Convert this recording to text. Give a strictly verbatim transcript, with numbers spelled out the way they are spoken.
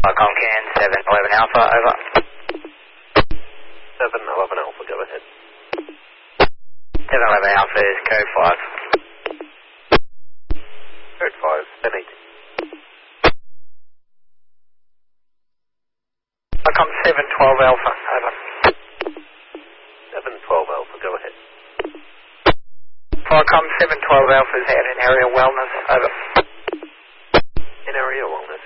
Falcon Can seven eleven Alpha, over. seven eleven Alpha, go ahead. seven eleven Alpha is code five. Code five, ten eighty. Falcon seven twelve Alpha, over. seven twelve Alpha, go ahead. Falcon seven twelve Alpha is out in area wellness, over. In area wellness.